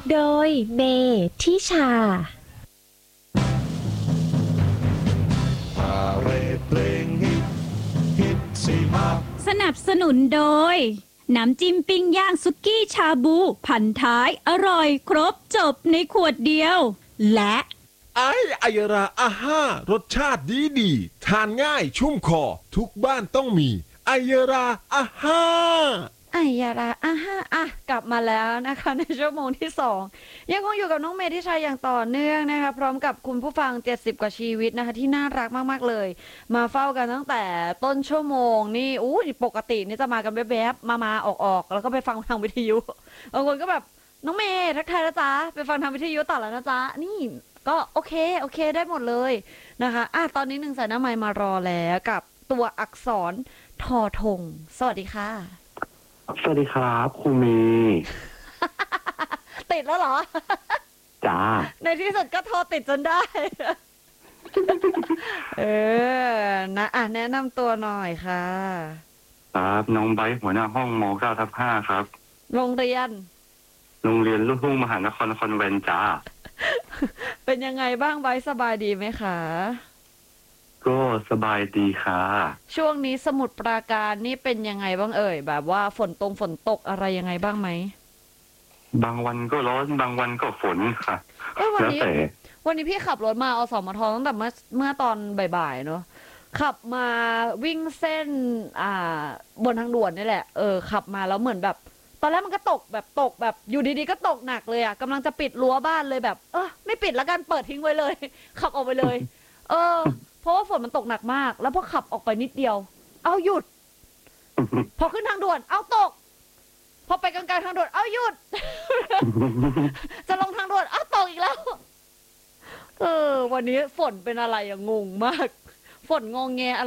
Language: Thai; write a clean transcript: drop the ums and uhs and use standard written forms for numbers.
โดยเมทิชาสนับสนุนโดยน้ำจิ้มปิ้งย่างสุกี้ชาบูพันท้ายอร่อยครบจบในขวดเดียวและไอยราอาห้ารสชาติดีทานง่ายชุ่มคอทุกบ้านต้องมีไอยราอาห้าไอยารากลับมาแล้วนะคะในชั่วโมงที่2ยังคงอยู่กับน้องเมทิชัยอย่างต่อเนื่องนะคะพร้อมกับคุณผู้ฟัง70กว่าชีวิตนะคะที่น่ารักมากๆเลยมาเฝ้ากันตั้งแต่ต้นชั่วโมงนี่ปกตินี่จะมากันแวบๆมาออกแล้วก็ไปฟังทางวิทยุบางคนก็แบบน้องเมย์ทักทายนะจ๊ะไปฟังทางวิทยุต่อแล้วนะจ๊ะนี่ก็โอเคได้หมดเลยนะคะตอนนี้1สายหน้าไมค์มารอแล้วกับตัวอักษรทอธงสวัสดีค่ะสวัสดีครับครูเมย์ติดแล้วเหรอจ้าในที่สุดก็โทรติดจนได้ นะแนะนำตัวหน่อยค่ะครับน้องไบร์ทหัวหน้าห้องม9/5ครับโรงเรียนลูกทุ่งมหานครคอนแวนต์จ้าเป็นยังไงบ้างไบร์ทสบายดีไหมคะก็สบายดีค่ะช่วงนี้สมุทรปราการนี่เป็นยังไงบ้างเอ่ยแบบว่าฝนตกอะไรยังไงบ้างไหมบางวันก็ร้อนบางวันก็ฝนค่ะวันนี้พี่ขับรถมาอสมทตั้งแต่เมื่อตอนบ่ายๆเนอะขับมาวิ่งเส้นบนทางด่วนนี่แหละขับมาแล้วเหมือนแบบตอนแรกมันก็ตกแบบอยู่ดีๆก็ตกหนักเลยกำลังจะปิดรั้วบ้านเลยแบบไม่ปิดแล้วกันเปิดทิ้งไว้เลยขับออกไปเลยเพราะว่าฝนมันตกหนักมากแล้วพอขับออกไปนิดเดียวเอาหยุด พอขึ้นทางด่วนเอาตกพอไปกลางๆทางด่วนเอาหยุด จะลงทางด่วนเอาตกอีกแล้ววันนี้ฝนเป็นอะไรงงมากฝนงงแงอะไร